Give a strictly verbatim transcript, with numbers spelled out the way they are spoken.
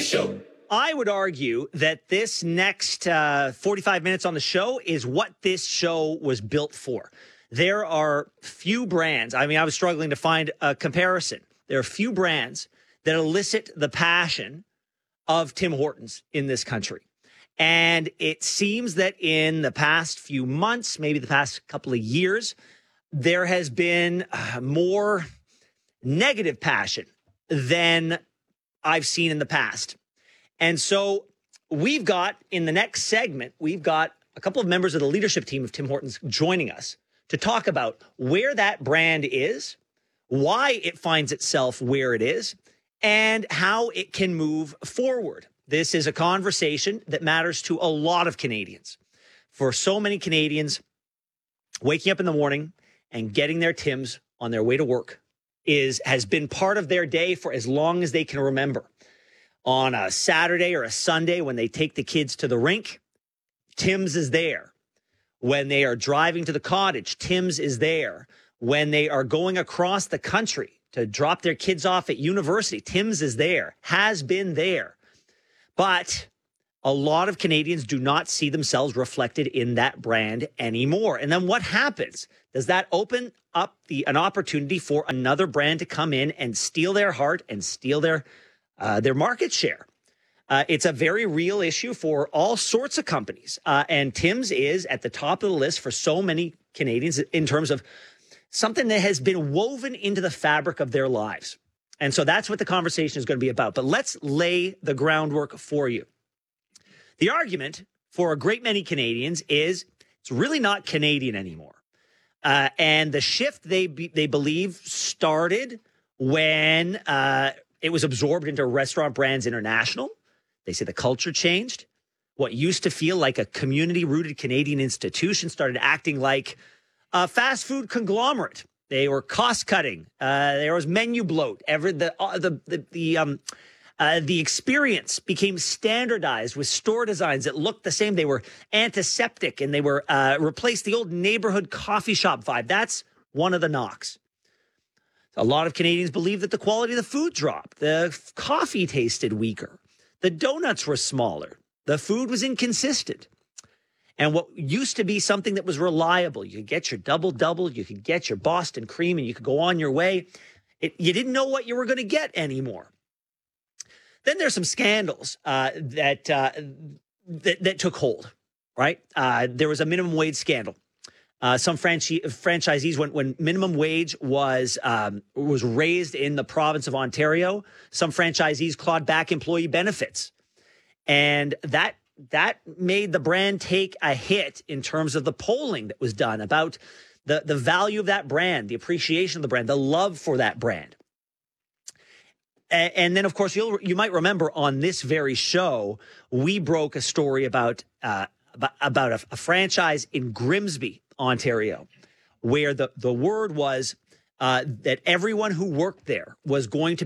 Show. I would argue that this next uh, forty-five minutes on the show is what this show was built for. There are few brands. I mean, I was struggling to find a comparison. There are few brands that elicit the passion of Tim Hortons in this country. And it seems that in the past few months, maybe the past couple of years, there has been uh, more negative passion than I've seen in the past. And so we've got, in the next segment, we've got a couple of members of the leadership team of Tim Hortons joining us to talk about where that brand is, why it finds itself where it is, and how it can move forward. This is a conversation that matters to a lot of Canadians. For so many Canadians, waking up in the morning and getting their Tims on their way to work is has been part of their day for as long as they can remember. On a Saturday or a Sunday when they take the kids to the rink, Tim's is there. When they are driving to the cottage, Tim's is there. When they are going across the country to drop their kids off at university, Tim's is there, has been there. But a lot of Canadians do not see themselves reflected in that brand anymore. And then what happens? Does that open up the an opportunity for another brand to come in and steal their heart and steal their uh, their market share? Uh, it's a very real issue for all sorts of companies. Uh, and Tim's is at the top of the list for so many Canadians in terms of something that has been woven into the fabric of their lives. And so that's what the conversation is going to be about. But let's lay the groundwork for you. The argument for a great many Canadians is it's really not Canadian anymore. Uh, and the shift, they be, they believe, started when uh, it was absorbed into Restaurant Brands International. They say the culture changed. What used to feel like a community-rooted Canadian institution started acting like a fast food conglomerate. They were cost-cutting. Uh, there was menu bloat. Every the uh, the the, the um. Uh, the experience became standardized with store designs that looked the same. They were antiseptic and they were uh, replaced the old neighborhood coffee shop vibe. That's one of the knocks. A lot of Canadians believe that the quality of the food dropped. The f- coffee tasted weaker. The donuts were smaller. The food was inconsistent. And what used to be something that was reliable, you could get your double-double, you could get your Boston cream, and you could go on your way. It, you didn't know what you were going to get anymore. Then there's some scandals uh, that, uh, that that took hold, right? Uh, there was a minimum wage scandal. Uh, some franchi- franchisees, when, when minimum wage was um, was raised in the province of Ontario, some franchisees clawed back employee benefits, and that that made the brand take a hit in terms of the polling that was done about the the value of that brand, the appreciation of the brand, the love for that brand. And then, of course, you'll, you might remember on this very show, we broke a story about uh, about, about a, a franchise in Grimsby, Ontario, where the, the word was uh, that everyone who worked there was going to